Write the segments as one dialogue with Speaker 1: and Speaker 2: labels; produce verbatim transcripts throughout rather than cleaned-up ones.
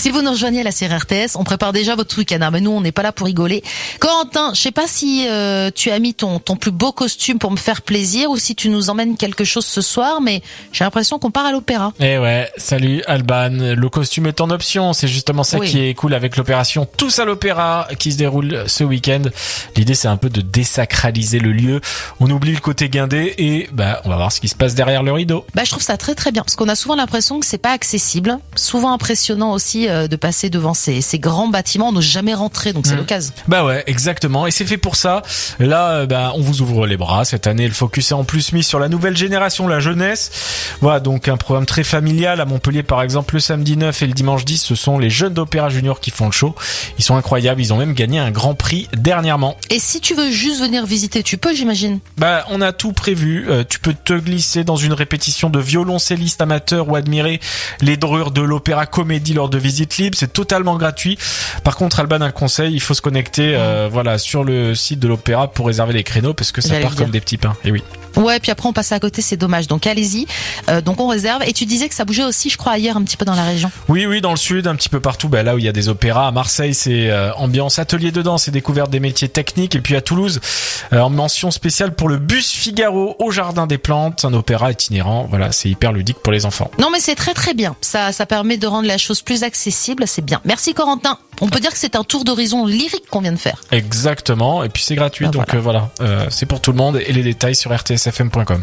Speaker 1: Si vous nous rejoignez à la série R T S, on prépare déjà votre week-end. Ah, mais nous, on n'est pas là pour rigoler. Corentin, je sais pas si euh, tu as mis ton ton plus beau costume pour me faire plaisir ou si tu nous emmènes quelque chose ce soir, mais j'ai l'impression qu'on part à l'opéra.
Speaker 2: Eh ouais, salut Alban. Le costume est en option. C'est justement ça oui. qui est cool avec l'opération Tous à l'Opéra qui se déroule ce week-end. L'idée, c'est un peu de désacraliser le lieu. On oublie le côté guindé et bah on va voir ce qui se passe derrière le rideau.
Speaker 1: Bah je trouve ça très très bien parce qu'on a souvent l'impression que c'est pas accessible. Souvent impressionnant aussi euh, de passer devant ces ces grands bâtiments, on n'ose jamais rentrer, donc c'est mmh. l'occasion.
Speaker 2: Bah ouais, exactement. Et c'est fait pour ça. Là, bah on vous ouvre les bras. Cette année, le focus est en plus mis sur la nouvelle génération, la jeunesse. Voilà, donc un programme très familial. À Montpellier, par exemple, le samedi neuf et le dimanche dix, ce sont les jeunes d'Opéra Junior qui font le show. Ils sont incroyables. Ils ont même gagné un grand prix dernièrement.
Speaker 1: Et si tu veux juste venir visiter, tu peux, j'imagine.
Speaker 2: Bah, on a tout prévu. Euh, tu peux te glisser dans une répétition de violoncelliste amateur ou admirer les dorures de l'Opéra Comédie lors de visites libres. C'est totalement gratuit. Par contre, Alban, un conseil, il faut se connecter, euh, voilà, sur le site de l'Opéra pour réserver les créneaux parce que ça
Speaker 1: J'allais
Speaker 2: part comme des petits pains. Et oui.
Speaker 1: Ouais, puis après on passe à côté, c'est dommage. Donc allez-y. Euh, donc on réserve. Et tu disais que ça bougeait aussi, je crois, ailleurs un petit peu dans la région.
Speaker 2: Oui, oui, dans le sud, un petit peu partout. Bah là où il y a des opéras, à Marseille, c'est euh, ambiance atelier de danse et découverte des métiers techniques. Et puis à Toulouse, euh, en mention spéciale pour le Bus Figaro au Jardin des Plantes, un opéra itinérant. Voilà, c'est hyper ludique pour les enfants.
Speaker 1: Non, mais c'est très très bien. Ça, ça permet de rendre la chose plus accessible. C'est bien. Merci Corentin. On peut dire que c'est un tour d'horizon lyrique qu'on vient de faire.
Speaker 2: Exactement. Et puis c'est gratuit,
Speaker 1: bah,
Speaker 2: donc voilà, euh, voilà. Euh, c'est pour tout le monde. Et les détails sur r t s f m point com.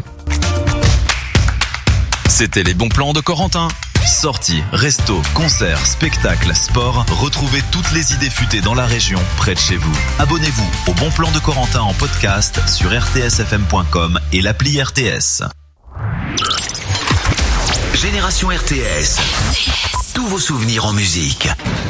Speaker 3: C'était les bons plans de Corentin. Sorties, restos, concerts, spectacles, sport. Retrouvez toutes les idées futées dans la région, près de chez vous. Abonnez-vous au Bon Plan de Corentin en podcast sur r t s f m point com et l'appli R T S. Génération R T S. Tous vos souvenirs en musique.